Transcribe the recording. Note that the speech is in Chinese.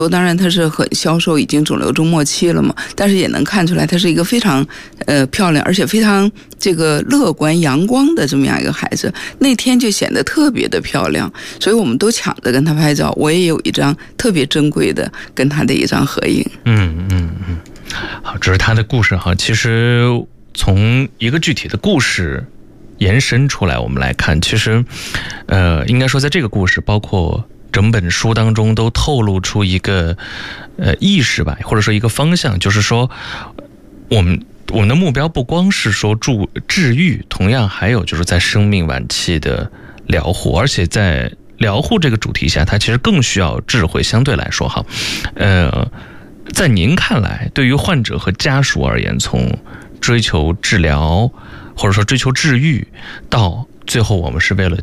当然它是很消瘦，已经肿瘤中末期了嘛，但是也能看出来她是一个非常漂亮而且非常这个乐观阳光的这么样一个孩子。那天就显得特别的漂亮，所以我们都抢着跟她拍照，我也有一张特别珍贵的跟她的一张合影。 好，这是她的故事哈。其实从一个具体的故事延伸出来，我们来看，其实应该说在这个故事包括整本书当中都透露出一个意识吧，或者说一个方向，就是说我们的目标不光是说治愈，同样还有就是在生命晚期的疗护，而且在疗护这个主题下，它其实更需要智慧。相对来说哈，在您看来，对于患者和家属而言，从追求治疗或者说追求治愈到最后我们是为了